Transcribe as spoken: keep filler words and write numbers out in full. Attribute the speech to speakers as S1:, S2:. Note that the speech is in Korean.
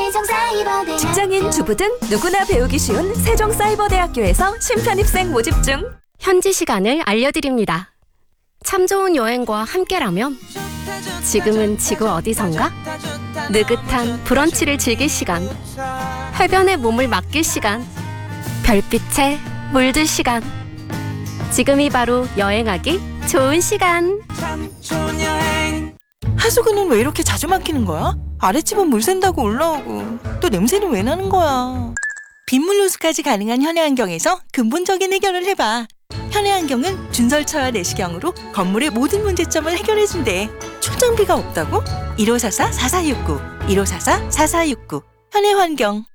S1: 세종사이버대학교.
S2: 직장인, 주부 등 누구나 배우기 쉬운 세종사이버대학교에서 신편입생 모집 중.
S3: 현지 시간을 알려드립니다. 참 좋은 여행과 함께라면 지금은 지구 어디선가? 느긋한 브런치를 즐길 시간, 해변에 몸을 맡길 시간, 별빛에 물들 시간. 지금이 바로 여행하기 좋은 시간.
S4: 하수구는 왜 이렇게 자주 막히는 거야? 아랫집은 물 샌다고 올라오고 또 냄새는 왜 나는 거야? 빗물 호수까지 가능한 현해안경에서 근본적인 해결을 해봐. 현해안경은 준설차와 내시경으로 건물의 모든 문제점을 해결해준대. 충전비가 없다고? 일오사사 사사육구 일오사사 사사육구 현해환경.